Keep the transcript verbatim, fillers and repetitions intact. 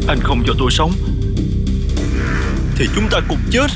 Anh không cho tôi sống thì chúng ta cùng chết.